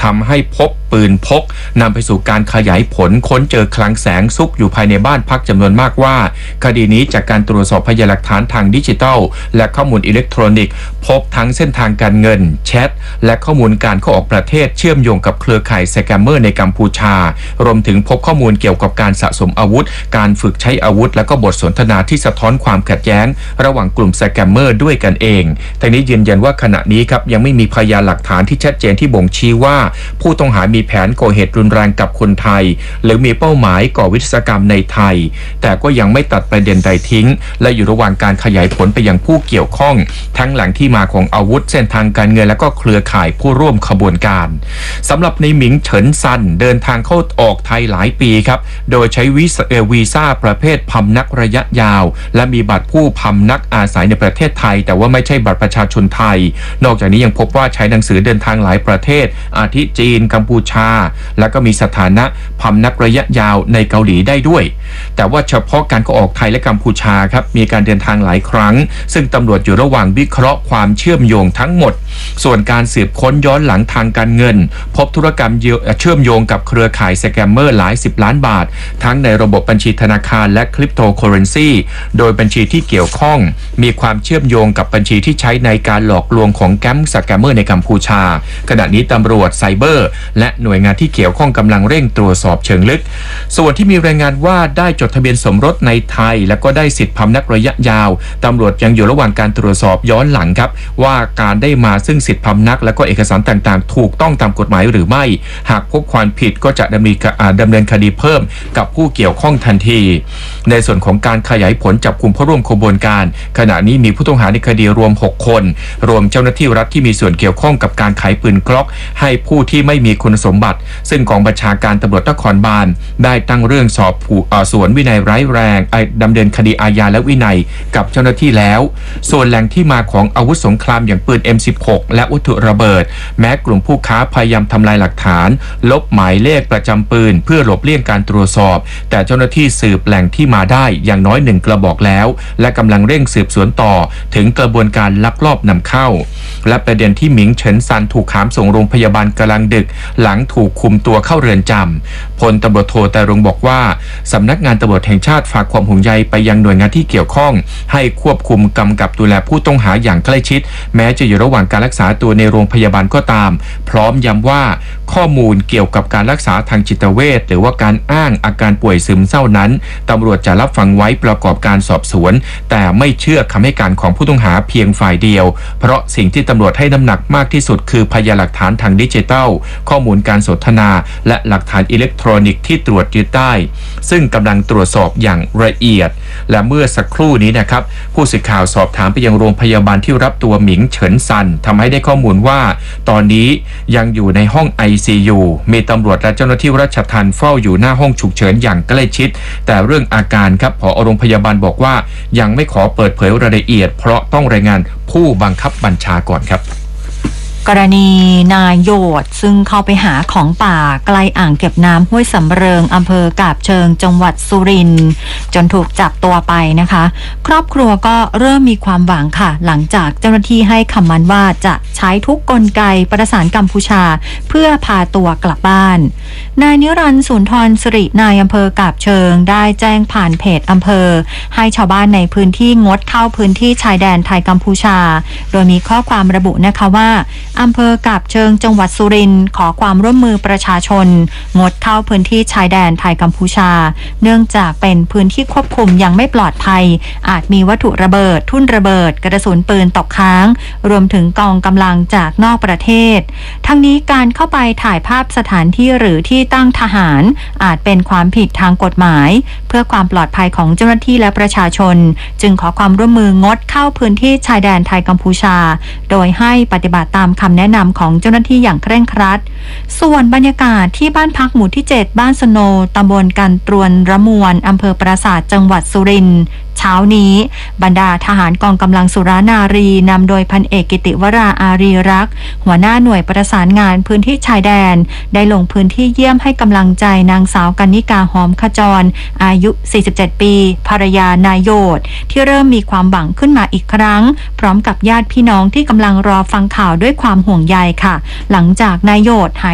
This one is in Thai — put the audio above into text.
ทำให้พบปืนพกนำไปสู่การขยายผลค้นเจอคลังแสงซุกอยู่ภายในบ้านพักจำนวนมากว่าคดีนี้จากการตรวจสอบพยานหลักฐานทางดิจิทัลและข้อมูลอิเล็กทรอนิกส์พบทั้งเส้นทางการเงินแชทและข้อมูลการเข้าออกประเทศเชื่อมโยงกับเครือข่ายสแกมเมอร์ในกัมพูชารวมถึงพบข้อมูลเกี่ยวกับการสะสมอาวุธการฝึกใช้อาวุธและก็บทสนทนาที่สะท้อนความขัดแย้งระหว่างกลุ่มสแกมเมอร์ด้วยกันเองทั้งนี้ยืนยันว่าขณะนี้ครับยังไม่มีพยานหลักฐานที่ชัดเจนที่บ่งชี้ว่าผู้ต้องหามีแผนก่อเหตุรุนแรงกับคนไทยหรือมีเป้าหมายก่อวิศวกรรมในไทยแต่ก็ยังไม่ตัดประเด็นใดทิ้งและอยู่ระหว่างการขยายผลไปยังผู้เกี่ยวข้องทั้งแหล่งที่มาของอาวุธเส้นทางการเงินและก็เครือข่ายผู้ร่วมขบวนการสำหรับในหมิงเฉินซันเดินทางเข้าออกไทยหลายปีครับโดยใช้วีซ่าประเภทพำนักระยะยาวและมีบัตรผู้พำนักอาศัยในประเทศไทยแต่ว่าไม่ใช่บัตรประชาชนไทยนอกจากนี้ยังพบว่าใช้หนังสือเดินทางหลายประเทศอาทิจีนกัมพูชาและก็มีสถานะพำนักระยะยาวในเกาหลีได้ด้วยแต่ว่าเฉพาะการเข้าออกไทยและกัมพูชาครับมีการเดินทางหลายครั้งซึ่งตำรวจอยู่ระหว่างวิเคราะห์ความเชื่อมโยงทั้งหมดส่วนการสืบค้นย้อนหลังทางการเงินพบธุรกรรมเชื่อมโยงกับเครือข่ายสแกมเมอร์หลาย10ล้านบาททั้งในระบบบัญชีธนาคารและคริปโตเคอเรนซีโดยบัญชีที่เกี่ยวข้องมีความเชื่อมโยงกับบัญชีที่ใช้ในการหลอกลวงของแก๊งสแกมเมอร์ในกัมพูชาขณะนี้ตำรวจไซเบอร์และหน่วยงานที่เกี่ยวข้องกำลังเร่งตรวจสอบเชิงลึกส่วนที่มีรายงานว่าได้จดทะเบียนสมรสในไทยและก็ได้สิทธิพำนักระยะยาวตำรวจยังอยู่ระหว่างการตรวจสอบย้อนหลังครับว่าการได้มาซึ่งสิทธิพำนักและก็เอกสารต่างๆถูกต้องตามกฎหมายหรือไม่หากพบความผิดก็จะดำเนินคดีเพิ่มกับผู้เกี่ยวข้องทันทีในส่วนของการขยายผลจับกุมผู้ร่วมขบวนการขณะนี้มีผู้ต้องหาในคดีรวม6คนรวมเจ้าหน้าที่รัฐที่มีส่วนเกี่ยวข้องกับการขายปืนกล็อกให้ผู้ที่ไม่มีคุณสมบัติซึ่งกองบัญชาการตำรวจนครบาลได้ตั้งเรื่องสอบสวนวินัยร้ายแรงดำเนินคดีอาญาและวินัยกับเจ้าหน้าที่แล้วส่วนแหล่งที่มาของอาวุธสงครามอย่างปืน M16 และวัตถุระเบิดแม้กลุ่มผู้ค้าพยายามทำลายหลักฐานลบหมายเลขประจำปืนเพื่อหลบเลี่ยงการตรวจสอบแต่เจ้าหน้าที่สืบแหล่งที่มาได้อย่างน้อย1กระบอกแล้วและกำลังเร่งสืบสวนต่อถึงกระบวนการลักลอบนำเข้าและประเด็นที่หมิงเฉินซันถูกหามส่งโรงพยาบาลกลางดึกหลังถูกคุมตัวเข้าเรือนจำพลตำรวจโทแต่รงบอกว่าสำนักงานตำรวจแห่งชาติฝากความห่วงใยไปยังหน่วยงานที่เกี่ยวข้องให้ควบคุมกำกับดูแลผู้ต้องหาอย่างใกล้ชิดแม้จะอยู่ระหว่างการรักษาตัวในโรงพยาบาลก็ตามพร้อมย้ำว่าข้อมูลเกี่ยวกับการรักษาทางจิตเวชหรือว่าการอ้างอาการป่วยซึมเศร้านั้นตำรวจจะรับฟังไว้ประกอบการสอบสวนแต่ไม่เชื่อคำให้การของผู้ต้องหาเพียงฝ่ายเดียวเพราะสิ่งที่ตำรวจให้น้ำหนักมากที่สุดคือพยานหลักฐานทางดิจิทัลข้อมูลการสนทนาและหลักฐานอิเล็กทรอนิกส์ที่ตรวจยึดได้ซึ่งกำลังตรวจสอบอย่างละเอียดและเมื่อสักครู่นี้นะครับผู้สื่อข่าวสอบถามไปยังโรงพยาบาลที่รับตัวหมิงเฉินซันทำให้ได้ข้อมูลว่าตอนนี้ยังอยู่ในห้อง ICU มีตำรวจและเจ้าหน้าที่ราชทัณฑ์เฝ้าอยู่หน้าห้องฉุกเฉินอย่างใกล้ชิดแต่เรื่องอาการครับผอ.โรงพยาบาลบอกว่ายังไม่ขอเปิดเผยรายละเอียดเพราะต้องรายงานผู้บังคับบัญชาก่อนครับกรณีนายโยดซึ่งเข้าไปหาของป่าใกล้อ่างเก็บน้ำห้วยสำเริงอำเภอกาบเชิงจังหวัดสุรินทร์จนถูกจับตัวไปนะคะครอบครัวก็เริ่มมีความหวังค่ะหลังจากเจ้าหน้าที่ให้คำมั่นว่าจะใช้ทุกกลไกประสานกัมพูชาเพื่อพาตัวกลับบ้านนายนิรันดร์สุนทรสิรินายอำเภอกาบเชิงได้แจ้งผ่านเพจอำเภอให้ชาวบ้านในพื้นที่งดเข้าพื้นที่ชายแดนไทยกัมพูชาโดยมีข้อความระบุนะคะว่าอำเภอกาบเชิงจังหวัดสุรินทร์ขอความร่วมมือประชาชนงดเข้าพื้นที่ชายแดนไทยกัมพูชาเนื่องจากเป็นพื้นที่ควบคุมยังไม่ปลอดภัยอาจมีวัตถุระเบิดทุ่นระเบิดกระสุนปืนตกค้างรวมถึงกองกำลังจากนอกประเทศทั้งนี้การเข้าไปถ่ายภาพสถานที่หรือที่ตั้งทหารอาจเป็นความผิดทางกฎหมายเพื่อความปลอดภัยของเจ้าหน้าที่และประชาชนจึงขอความร่วมมืองดเข้าพื้นที่ชายแดนไทยกัมพูชาโดยให้ปฏิบัติตามคำแนะนำของเจ้าหน้าที่อย่างเคร่งครัดส่วนบรรยากาศที่บ้านพักหมู่ที่7บ้านสโนตำบลกันตรวนระมวลอำเภอปราสาทจังหวัดสุรินทร์เช้านี้บรรดาทหารกองกำลังสุรานารีนำโดยพันเอกกิติวราอารีรักษ์หัวหน้าหน่วยประสานงานพื้นที่ชายแดนได้ลงพื้นที่เยี่ยมให้กำลังใจนางสาวกนิกาหอมขจรอายุ47ปีภรรยานายโยดที่เริ่มมีความหวังขึ้นมาอีกครั้งพร้อมกับญาติพี่น้องที่กำลังรอฟังข่าวด้วยความห่วงใยค่ะหลังจากนายโยดหาย